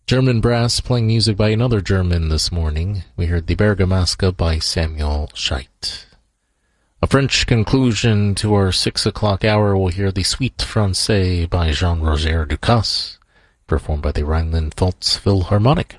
German brass playing music by another German this morning. We heard the Bergamasca by Samuel Scheidt. A French conclusion to our 6 o'clock hour, we'll hear the Suite Francais by Jean-Roger Ducasse, performed by the Rhineland-Pfalz Philharmonic.